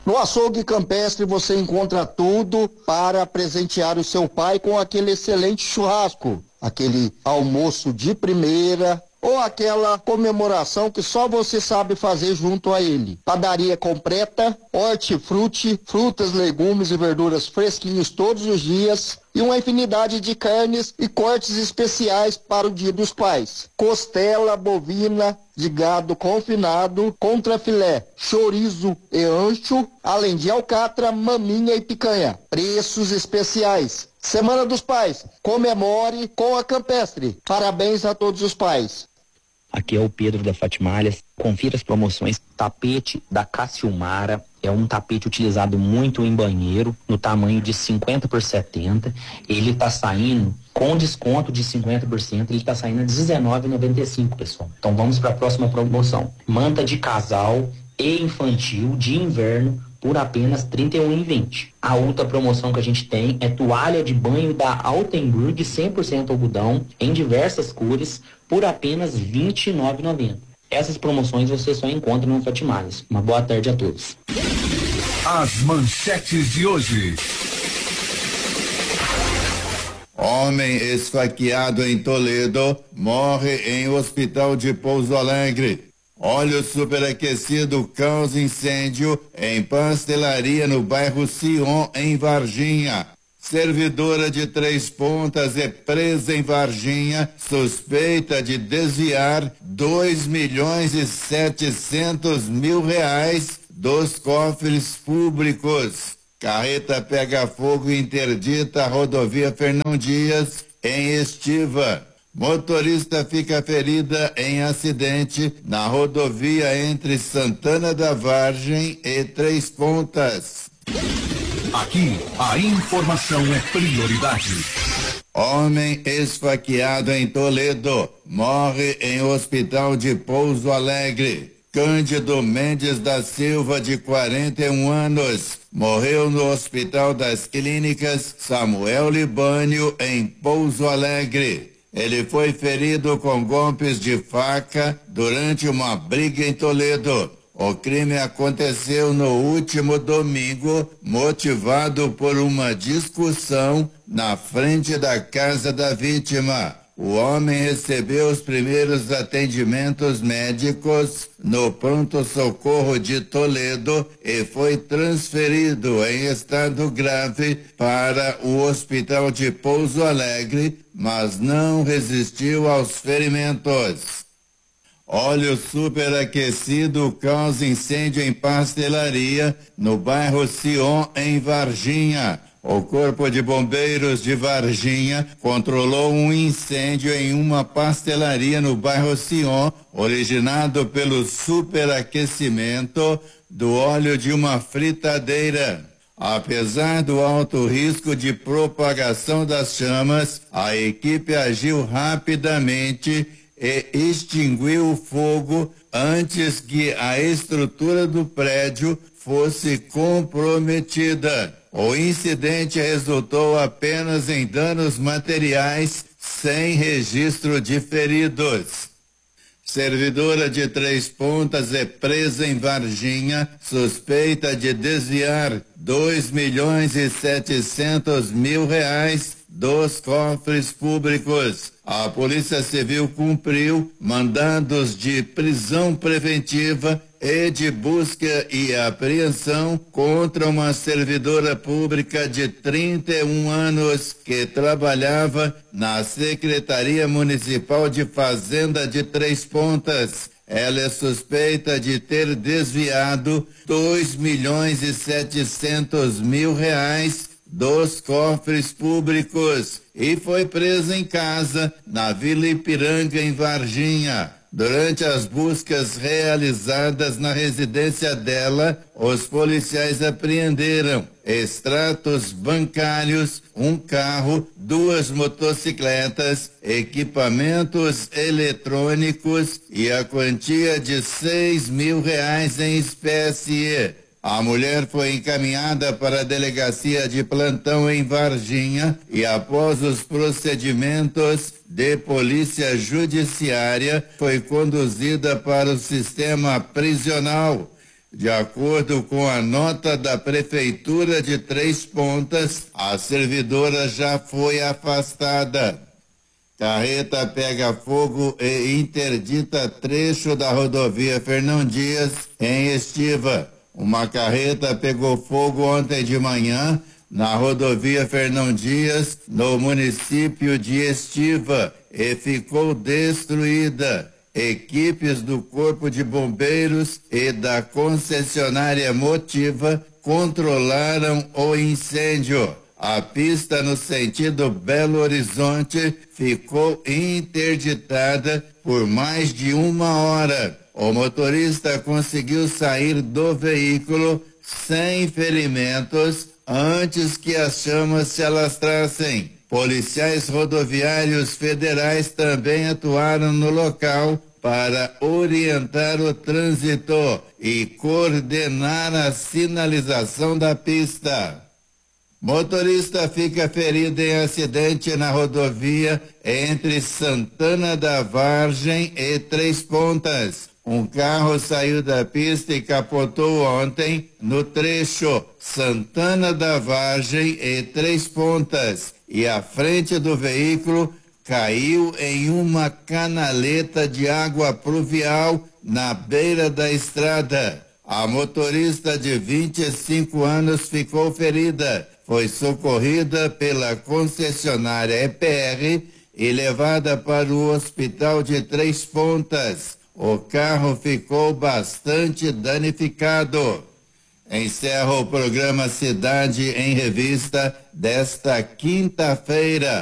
No açougue campestre você encontra tudo para presentear o seu pai com aquele excelente churrasco, aquele almoço de primeira ou aquela comemoração que só você sabe fazer junto a ele. Padaria completa, hortifruti, frutas, legumes e verduras fresquinhos todos os dias e uma infinidade de carnes e cortes especiais para o Dia dos Pais. Costela bovina de gado confinado, contrafilé, chorizo e ancho, além de alcatra, maminha e picanha. Preços especiais. Semana dos Pais, comemore com a Campestre. Parabéns a todos os pais. Aqui é o Pedro da Fatimalhas. Confira as promoções. Tapete da Cassiumara. É um tapete utilizado muito em banheiro, no tamanho de 50 por 70. Ele tá saindo com desconto de 50%, ele tá saindo a R$19,95, pessoal. Então vamos para a próxima promoção. Manta de casal e infantil de inverno por apenas R$31,20. A outra promoção que a gente tem é toalha de banho da Altenburg 100% algodão em diversas cores por apenas R$29,90. Essas promoções você só encontra no Fatimalhas. Uma boa tarde a todos. As manchetes de hoje. Homem esfaqueado em Toledo morre em hospital de Pouso Alegre. Óleo superaquecido causa incêndio em pastelaria no bairro Sion, em Varginha. Servidora de Três Pontas é presa em Varginha, suspeita de desviar R$2.700.000 dos cofres públicos. Carreta pega fogo e interdita a rodovia Fernão Dias, em Estiva. Motorista fica ferida em acidente na rodovia entre Santana da Vargem e Três Pontas. Aqui, a informação é prioridade. Homem esfaqueado em Toledo morre em hospital de Pouso Alegre. Cândido Mendes da Silva, de 41 anos, morreu no Hospital das Clínicas Samuel Libânio, em Pouso Alegre. Ele foi ferido com golpes de faca durante uma briga em Toledo. O crime aconteceu no último domingo, motivado por uma discussão na frente da casa da vítima. O homem recebeu os primeiros atendimentos médicos no pronto-socorro de Toledo e foi transferido em estado grave para o hospital de Pouso Alegre, mas não resistiu aos ferimentos. Óleo superaquecido causa incêndio em pastelaria no bairro Sion, em Varginha. O Corpo de Bombeiros de Varginha controlou um incêndio em uma pastelaria no bairro Sion, originado pelo superaquecimento do óleo de uma fritadeira. Apesar do alto risco de propagação das chamas, a equipe agiu rapidamente e extinguiu o fogo antes que a estrutura do prédio fosse comprometida. O incidente resultou apenas em danos materiais, sem registro de feridos. Servidora de Três Pontas é presa em Varginha, suspeita de desviar R$2.700.000 dos cofres públicos. A Polícia Civil cumpriu mandados de prisão preventiva e de busca e apreensão contra uma servidora pública de 31 anos que trabalhava na Secretaria Municipal de Fazenda de Três Pontas. Ela é suspeita de ter desviado R$2.700.000 dos cofres públicos e foi presa em casa na Vila Ipiranga, em Varginha. Durante as buscas realizadas na residência dela, os policiais apreenderam extratos bancários, um carro, 2 motocicletas, equipamentos eletrônicos e a quantia de R$6.000 em espécie. A mulher foi encaminhada para a delegacia de plantão em Varginha e, após os procedimentos de polícia judiciária, foi conduzida para o sistema prisional. De acordo com a nota da Prefeitura de Três Pontas, a servidora já foi afastada. Carreta pega fogo e interdita trecho da rodovia Fernão Dias, em Estiva. Uma carreta pegou fogo ontem de manhã na rodovia Fernão Dias, no município de Estiva, e ficou destruída. Equipes do Corpo de Bombeiros e da concessionária Motiva controlaram o incêndio. A pista no sentido Belo Horizonte ficou interditada por mais de 1 hora. O motorista conseguiu sair do veículo sem ferimentos antes que as chamas se alastrassem. Policiais rodoviários federais também atuaram no local para orientar o trânsito e coordenar a sinalização da pista. Motorista fica ferido em acidente na rodovia entre Santana da Vargem e Três Pontas. Um carro saiu da pista e capotou ontem no trecho Santana da Vargem e Três Pontas, e a frente do veículo caiu em uma canaleta de água pluvial na beira da estrada. A motorista de 25 anos ficou ferida. Foi socorrida pela concessionária EPR e levada para o hospital de Três Pontas. O carro ficou bastante danificado. Encerra o programa Cidade em Revista desta quinta-feira.